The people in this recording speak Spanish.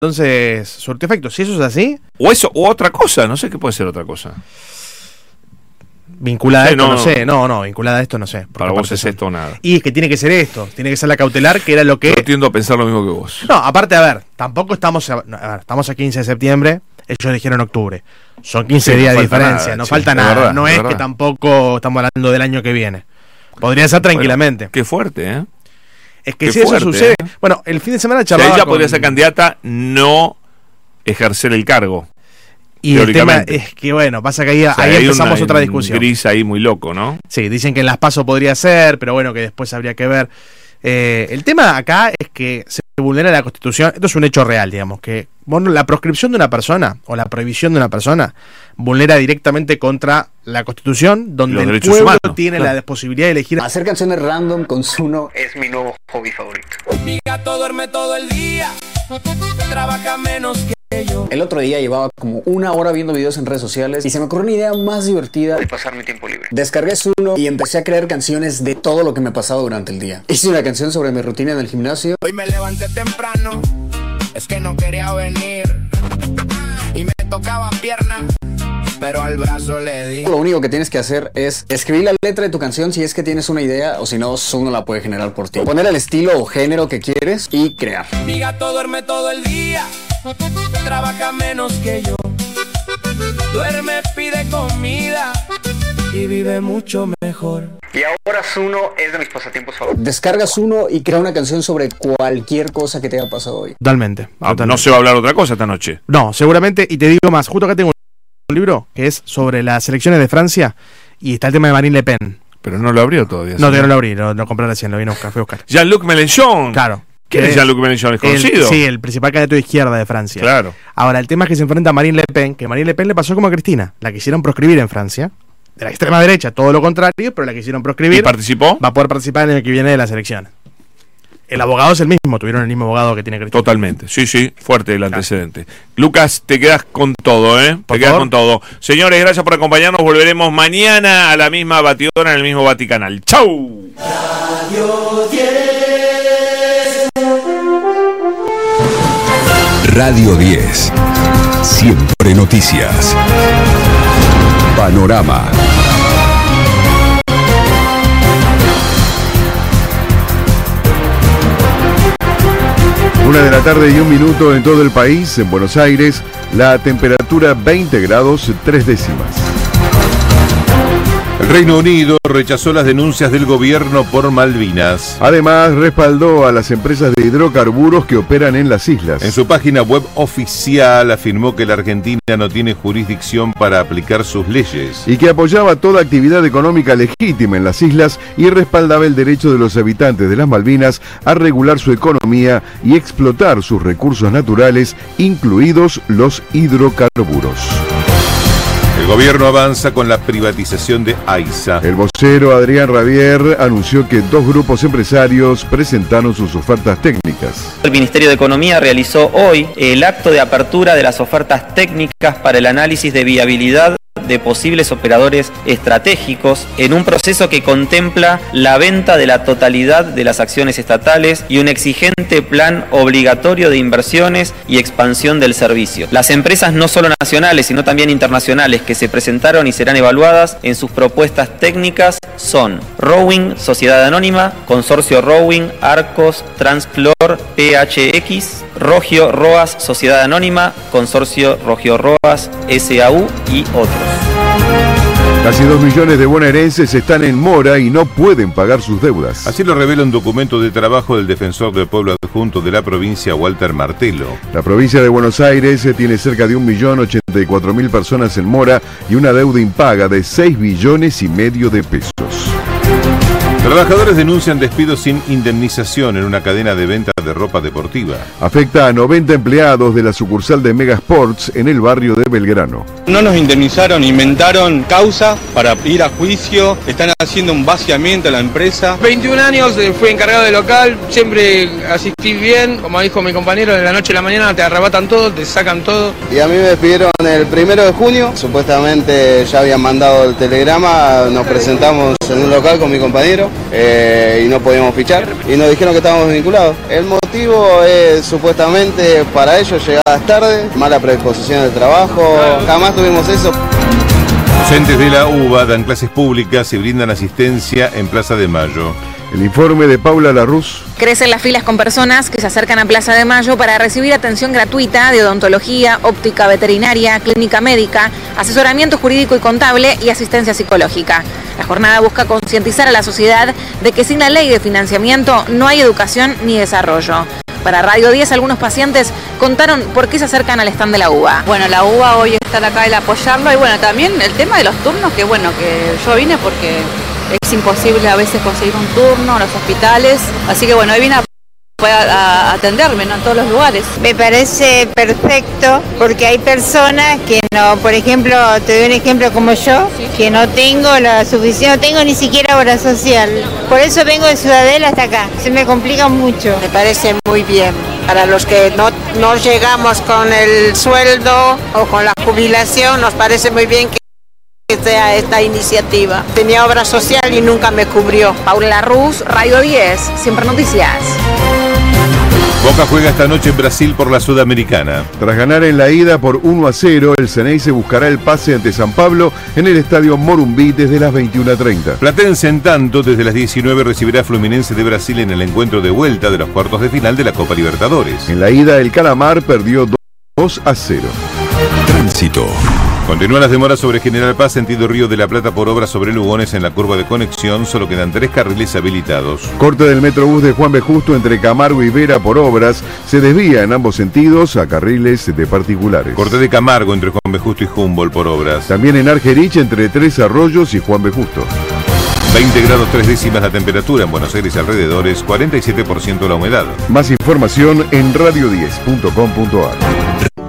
entonces surtió efecto. Si eso es así... O eso, o otra cosa, no sé qué puede ser otra cosa. Vinculada a esto, no sé. No, vinculada a esto no sé. Para vos es esto o nada. Y es que tiene que ser esto, tiene que ser la cautelar, que era lo que... Yo tiendo a pensar lo mismo que vos. No, aparte, a ver, tampoco estamos a 15 de septiembre, ellos dijeron octubre. Son 15 días de diferencia, no falta nada. Verdad, no es que tampoco estamos hablando del año que viene. Podría ser tranquilamente. Qué fuerte, ¿eh? Es que si eso sucede... Bueno, el fin de semana charlaba ella podría ser candidata, no ejercer el cargo. Y el tema es que, bueno, pasa que ahí empezamos otra discusión. Un gris ahí muy loco, ¿no? Sí, dicen que en las PASO podría ser, pero bueno, que después habría que ver. El tema acá es que se vulnera la Constitución. Esto es un hecho real, digamos, que la proscripción de una persona o la prohibición de una persona vulnera directamente contra la Constitución, donde el pueblo tiene la posibilidad de elegir. Hacer canciones random con Zuno es mi nuevo hobby favorito. Mi gato duerme todo el día, trabaja menos que yo. El otro día llevaba como una hora viendo videos en redes sociales y se me ocurrió una idea más divertida de pasar mi tiempo libre. Descargué Zuno y empecé a crear canciones de todo lo que me pasaba durante el día. Hice una canción sobre mi rutina en el gimnasio. Hoy me levanté temprano, es que no quería venir y me tocaba pierna, pero al brazo le di. Lo único que tienes que hacer es escribir la letra de tu canción si es que tienes una idea, o si no, Zuno la puede generar por ti. Poner el estilo o género que quieres y crear. Mi gato duerme todo el día, trabaja menos que yo, duerme, pide comida y vive mucho mejor. Y ahora Zuno es de mis pasatiempos favoritos. Descarga Zuno y crea una canción sobre cualquier cosa que te haya pasado hoy. Totalmente. No se va a hablar otra cosa esta noche. No, seguramente, y te digo más, justo acá tengo un libro que es sobre las elecciones de Francia y está el tema de Marine Le Pen. Pero no lo abrió todavía. No, todavía no lo abrí, lo compré recién, lo vine a buscar, fui a buscar. Jean-Luc Mélenchon. Claro. ¿Quién es Jean-Luc Mélenchon? ¿Es conocido? Sí, el principal candidato de izquierda de Francia. Claro. Ahora, el tema es que se enfrenta a Marine Le Pen, que Marine Le Pen le pasó como a Cristina, la quisieron proscribir en Francia, de la extrema derecha, todo lo contrario, pero la quisieron proscribir. ¿Y participó? Va a poder participar en el que viene de las elecciones. El abogado es el mismo, tuvieron el mismo abogado que tiene Cristina. Totalmente, sí, fuerte el antecedente. Lucas, te quedas con todo, Por quedas favor. con todo. Señores, gracias por acompañarnos. Volveremos mañana a la misma batidora en el mismo Vaticanal. ¡Chau! Radio 10. Radio 10. Siempre noticias. Panorama. Una de la tarde y 1 minuto en todo el país. En Buenos Aires, la temperatura 20 grados 3 décimas. El Reino Unido rechazó las denuncias del gobierno por Malvinas. Además, respaldó a las empresas de hidrocarburos que operan en las islas. En su página web oficial afirmó que la Argentina no tiene jurisdicción para aplicar sus leyes. Y que apoyaba toda actividad económica legítima en las islas y respaldaba el derecho de los habitantes de las Malvinas a regular su economía y explotar sus recursos naturales, incluidos los hidrocarburos. El gobierno avanza con la privatización de AISA. El vocero Adrián Rabier anunció que 2 grupos empresarios presentaron sus ofertas técnicas. El Ministerio de Economía realizó hoy el acto de apertura de las ofertas técnicas para el análisis de viabilidad de posibles operadores estratégicos en un proceso que contempla la venta de la totalidad de las acciones estatales y un exigente plan obligatorio de inversiones y expansión del servicio. Las empresas no solo nacionales sino también internacionales que se presentaron y serán evaluadas en sus propuestas técnicas son Rowing, Sociedad Anónima, Consorcio Rowing, Arcos, Transflor, PHX, Rogio Roas, Sociedad Anónima, Consorcio Rogio Roas, SAU y otros. Casi 2 millones de bonaerenses están en mora y no pueden pagar sus deudas. Así lo revela un documento de trabajo del defensor del pueblo adjunto de la provincia, Walter Martelo. La provincia de Buenos Aires tiene cerca de 1.084.000 personas en mora y una deuda impaga de 6,5 billones de pesos. Trabajadores denuncian despidos sin indemnización en una cadena de venta de ropa deportiva. Afecta a 90 empleados de la sucursal de Mega Sports en el barrio de Belgrano. No nos indemnizaron, inventaron causa para ir a juicio, están haciendo un vaciamiento a la empresa. 21 años, fui encargado de local, siempre asistí bien, como dijo mi compañero, de la noche a la mañana te arrebatan todo, te sacan todo. Y a mí me despidieron el 1 de junio, supuestamente ya habían mandado el telegrama, nos presentamos en un local con mi compañero y no podíamos fichar y nos dijeron que estábamos vinculados. El motivo es supuestamente para ellos llegadas tarde, mala predisposición del trabajo, jamás tuvimos eso. Docentes de la UBA dan clases públicas y brindan asistencia en Plaza de Mayo. El informe de Paula Larruz. Crecen las filas con personas que se acercan a Plaza de Mayo para recibir atención gratuita de odontología, óptica veterinaria, clínica médica, asesoramiento jurídico y contable y asistencia psicológica. La jornada busca concientizar a la sociedad de que sin la ley de financiamiento no hay educación ni desarrollo. Para Radio 10, algunos pacientes contaron por qué se acercan al stand de la UBA. Bueno, la UBA hoy está acá el apoyarlo y bueno, también el tema de los turnos, que bueno, que yo vine porque es imposible a veces conseguir un turno en los hospitales, así que bueno, hoy vine a atenderme, ¿no? En todos los lugares. Me parece perfecto porque hay personas que no, por ejemplo, te doy un ejemplo como yo, que no tengo la suficiente, no tengo ni siquiera obra social. Por eso vengo de Ciudadela hasta acá, se me complica mucho. Me parece muy bien. Para los que no llegamos con el sueldo o con la jubilación, nos parece muy bien que sea esta iniciativa. Tenía obra social y nunca me cubrió. Paula Larruz, Radio 10, Siempre Noticias. Boca juega esta noche en Brasil por la Sudamericana. Tras ganar en la ida por 1-0, el Ceneice buscará el pase ante San Pablo en el estadio Morumbi desde las 21:30. Platense, en tanto, desde las 19 recibirá a Fluminense de Brasil en el encuentro de vuelta de los cuartos de final de la Copa Libertadores. En la ida, el Calamar perdió 2-0. Tránsito. Continúan las demoras sobre General Paz, sentido Río de la Plata, por obras sobre Lugones en la curva de conexión. Solo quedan 3 carriles habilitados. Corte del Metrobús de Juan B. Justo entre Camargo y Vera por obras. Se desvía en ambos sentidos a carriles de particulares. Corte de Camargo entre Juan B. Justo y Humboldt por obras. También en Argerich entre Tres Arroyos y Juan B. Justo. 20 grados 3 décimas la temperatura en Buenos Aires y alrededores, 47% la humedad. Más información en radio10.com.ar.